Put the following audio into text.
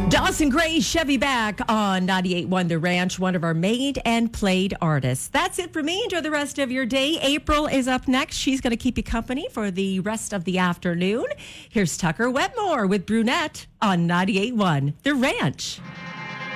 Dawson Gray, Chevy back on 98.1 The Ranch, one of our made and played artists. That's it for me. Enjoy the rest of your day. April is up next. She's going to keep you company for the rest of the afternoon. Here's Tucker Wetmore with Brunette on 98.1 The Ranch.